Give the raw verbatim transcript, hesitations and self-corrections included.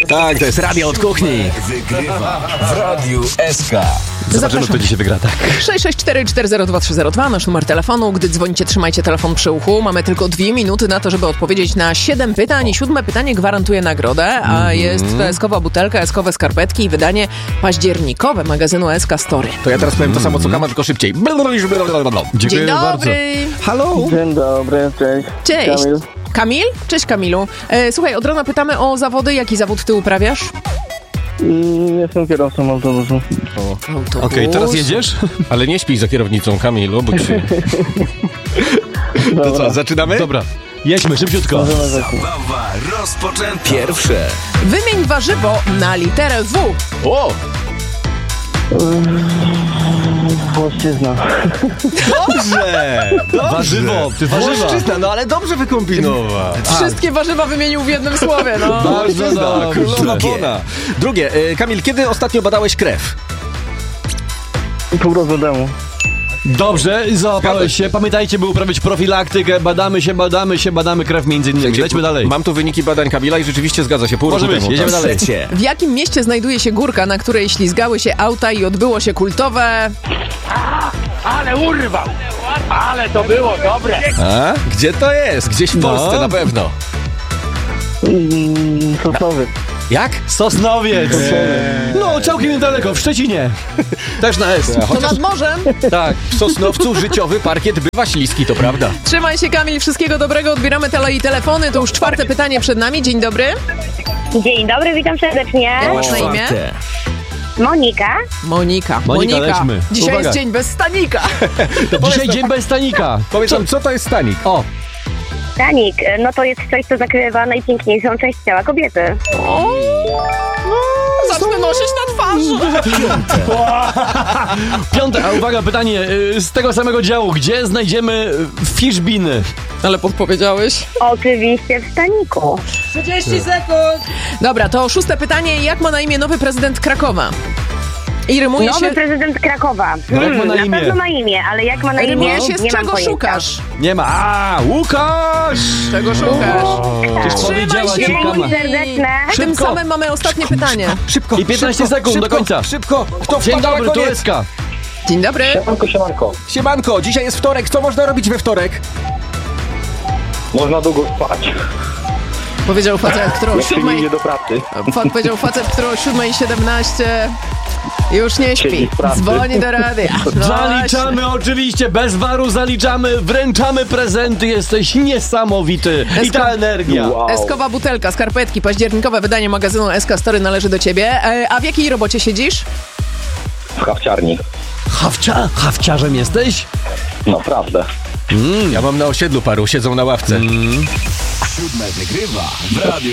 Tak, to jest radio od kuchni. Wygrywa w Radiu S K. Zobaczymy, kto dzisiaj wygra, tak. sześć sześć cztery cztery zero dwa trzy zero dwa, nasz numer telefonu. Gdy dzwonicie, trzymajcie telefon przy uchu. Mamy tylko dwie minuty na to, żeby odpowiedzieć na siedem pytań. I siódme pytanie gwarantuje nagrodę, a mm. jest eskowa butelka, eskowe skarpetki i wydanie październikowe magazynu S K Story. To ja teraz powiem to samo, co Kama, tylko szybciej. Dzień dobry. Bardzo. Halo. Dzień dobry, cześć. Cześć. Kamil. Kamil? Cześć Kamilu. E, słuchaj, od rana pytamy o zawody. Jaki zawód ty uprawiasz? Mm, Jestem kierowcą autobusu. Autobus. Okej, okay, teraz jedziesz? Ale nie śpij za kierownicą, Kamilu, bo ci... To co, zaczynamy? Dobra. Jedźmy, szybciutko. Zabawa rozpoczęta. Pierwsze. Wymień warzywo na literę W. O! Włoszczyzna. Dobrze! Dobrze. Warzywo, ty warzywa. Włoszczyzna, no ale dobrze wykombinował. Wszystkie warzywa wymienił w jednym słowie, no. Bardzo dobrze. Królowa Drugie. Bona. Drugie. E, Kamil, kiedy ostatnio badałeś krew? Pół roku temu. Dobrze, załapałeś się. Pamiętajcie, by uprawiać profilaktykę. Badamy się, badamy się, badamy krew między innymi. Lećmy dalej. Mam tu wyniki badań Kamila i rzeczywiście zgadza się. Pół Może roku być, temu. jedziemy dalej. Trzecie. W jakim mieście znajduje się górka, na której ślizgały się auta i odbyło się kultowe... Ale urwał! Ale to było dobre! A? Gdzie to jest? Gdzieś w No. Polsce na pewno. Mm, Sosnowiec. Jak? Sosnowiec. No, całkiem niedaleko, w Szczecinie. Też na S. To nad morzem. Tak. W Sosnowcu życiowy parkiet bywa śliski, to prawda. Trzymaj się, Kamil, wszystkiego dobrego. Odbieramy tele i telefony. To już czwarte pytanie przed nami. Dzień dobry. Dzień dobry, witam serdecznie. Jak masz na imię? Czwarte. Monika. Monika. Monika, lećmy. Dzisiaj Uwaga. jest dzień bez stanika. Dzisiaj dzień bez stanika. Powiedz nam, co to jest stanik? O, Stanik, no to jest coś, co zakrywa najpiękniejszą część ciała kobiety. O, zacznę nosić na twarzy. piąte, a uwaga, pytanie y, z tego samego działu. Gdzie znajdziemy fishbiny? Ale podpowiedziałeś. Oczywiście w staniku. trzydzieści sekund. Dobra, to szóste pytanie. Jak ma na imię nowy prezydent Krakowa? I rymuje Nowy się... prezydent Krakowa. No jak ma na na imię? pewno ma imię, ale jak ma na imię, Rymuje się z nie mam czego pojęcia. szukasz? Nie ma. A, Łukasz! Czego szukasz? Przecież Trzymaj powiedziała się, ci Kama. Moni. Serdeczne. Tym Szybko. samym mamy ostatnie pytanie. Szybko. I piętnaście szybko, sekund do szybko, końca. Szybko. Kto Dzień wpada na dobry, tu koniec? S K. Dzień dobry. Siemanko, siemanko. Siemanko, dzisiaj jest wtorek. Co można robić we wtorek? Można długo spać. Powiedział facet, który o Jak się nie siódmej... idzie do pracy. Fa- powiedział facet, który o siódmej siedemnaście już nie śpi. Siedzi w pracy. Dzwoni do radia. No Zaliczamy oczywiście, bez waru zaliczamy, wręczamy prezenty, jesteś niesamowity. I ta energia. Wow. właśnie. Eskowa butelka, skarpetki, październikowe wydanie magazynu S K Story należy do ciebie. E, a w jakiej robocie siedzisz? W hawciarni. Hawcia? Hawciarzem jesteś? Naprawdę. Ja mam na osiedlu paru, siedzą na ławce. Siódme wygrywa w Radiu